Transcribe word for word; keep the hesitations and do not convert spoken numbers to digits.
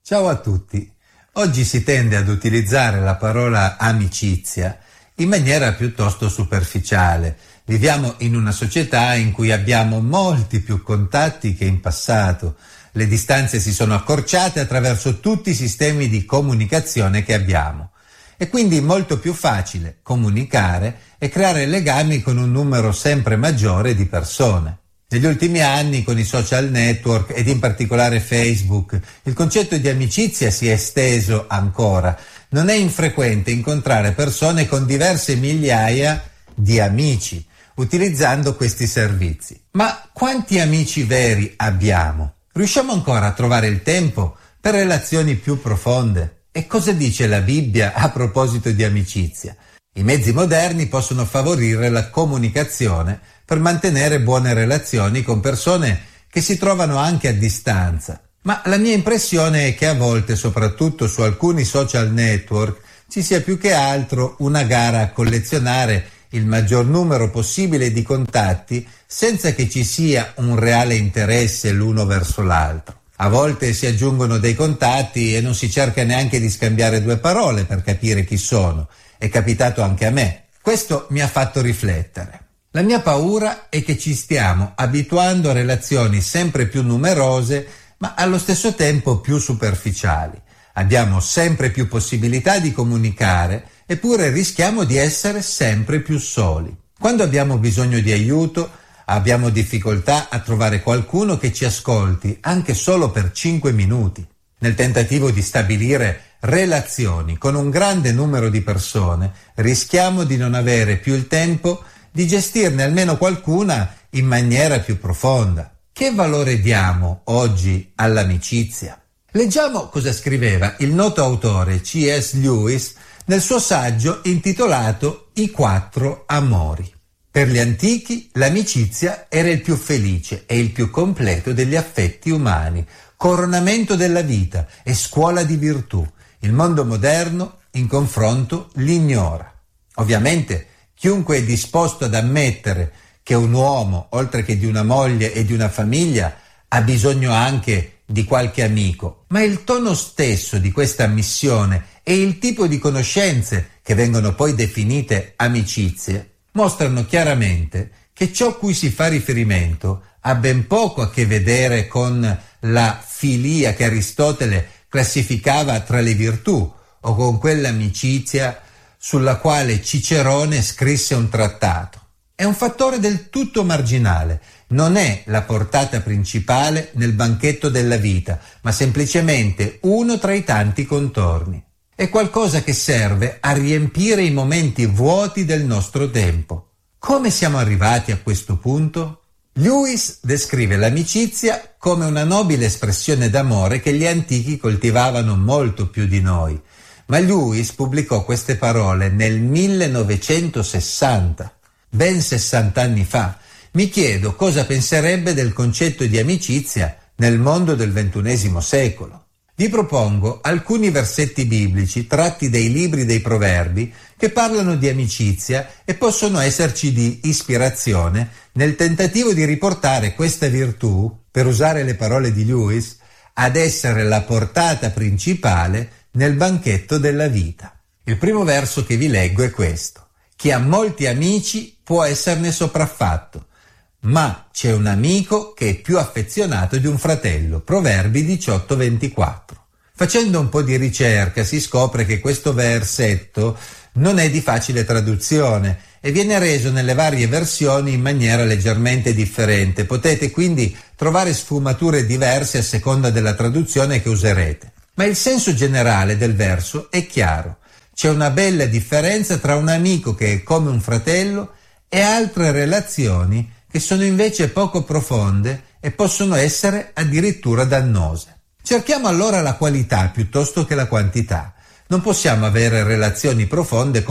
Ciao a tutti. Oggi si tende ad utilizzare la parola amicizia in maniera piuttosto superficiale. Viviamo in una società in cui abbiamo molti più contatti che in passato. Le distanze si sono accorciate attraverso tutti i sistemi di comunicazione che abbiamo. È quindi molto più facile comunicare e creare legami con un numero sempre maggiore di persone. Negli ultimi anni, con i social network ed in particolare Facebook, il concetto di amicizia si è esteso ancora. Non è infrequente incontrare persone con diverse migliaia di amici, utilizzando questi servizi. Ma quanti amici veri abbiamo? Riusciamo ancora a trovare il tempo per relazioni più profonde? E cosa dice la Bibbia a proposito di amicizia? I mezzi moderni possono favorire la comunicazione per mantenere buone relazioni con persone che si trovano anche a distanza. Ma la mia impressione è che a volte, soprattutto su alcuni social network, ci sia più che altro una gara a collezionare il maggior numero possibile di contatti senza che ci sia un reale interesse l'uno verso l'altro. A volte si aggiungono dei contatti e non si cerca neanche di scambiare due parole per capire chi sono. È capitato anche a me. Questo mi ha fatto riflettere. La mia paura è che ci stiamo abituando a relazioni sempre più numerose, ma allo stesso tempo più superficiali. Abbiamo sempre più possibilità di comunicare, eppure rischiamo di essere sempre più soli. Quando abbiamo bisogno di aiuto, abbiamo difficoltà a trovare qualcuno che ci ascolti, anche solo per cinque minuti. Nel tentativo di stabilire relazioni con un grande numero di persone, rischiamo di non avere più il tempo di gestirne almeno qualcuna in maniera più profonda. Che valore diamo oggi all'amicizia? Leggiamo cosa scriveva il noto autore C S Lewis nel suo saggio intitolato I quattro amori. Per gli antichi l'amicizia era il più felice e il più completo degli affetti umani, coronamento della vita e scuola di virtù. Il mondo moderno, in confronto, l'ignora. Ovviamente, chiunque è disposto ad ammettere che un uomo, oltre che di una moglie e di una famiglia, ha bisogno anche di qualche amico. Ma il tono stesso di questa ammissione e il tipo di conoscenze che vengono poi definite amicizie mostrano chiaramente che ciò a cui si fa riferimento ha ben poco a che vedere con la filia che Aristotele classificava tra le virtù o con quell'amicizia sulla quale Cicerone scrisse un trattato. È un fattore del tutto marginale, non è la portata principale nel banchetto della vita, ma semplicemente uno tra i tanti contorni. È qualcosa che serve a riempire i momenti vuoti del nostro tempo. Come siamo arrivati a questo punto? Lewis descrive l'amicizia come una nobile espressione d'amore che gli antichi coltivavano molto più di noi. Ma Lewis pubblicò queste parole nel millenovecentosessanta, ben sessanta anni fa. Mi chiedo cosa penserebbe del concetto di amicizia nel mondo del ventunesimo secolo. Vi propongo alcuni versetti biblici tratti dai libri dei Proverbi che parlano di amicizia e possono esserci di ispirazione nel tentativo di riportare questa virtù, per usare le parole di Lewis, ad essere la portata principale nel banchetto della vita. Il primo verso che vi leggo è questo: chi ha molti amici può esserne sopraffatto, ma c'è un amico che è più affezionato di un fratello. Proverbi diciotto ventiquattro. Facendo un po' di ricerca si scopre che questo versetto non è di facile traduzione e viene reso nelle varie versioni in maniera leggermente differente. Potete quindi trovare sfumature diverse a seconda della traduzione che userete. Ma il senso generale del verso è chiaro. C'è una bella differenza tra un amico che è come un fratello e altre relazioni che sono invece poco profonde e possono essere addirittura dannose. Cerchiamo allora la qualità piuttosto che la quantità. Non possiamo avere relazioni profonde con